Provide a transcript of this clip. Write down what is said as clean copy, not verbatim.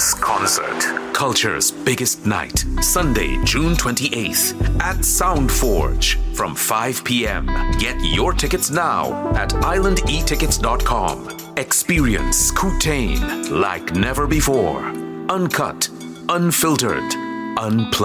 Plus Concert. Culture's biggest night. Sunday, June 28th at Soundforge from 5 p.m. Get your tickets now at islandetickets.com. Experience Kutain like never before. Uncut, unfiltered, unplugged.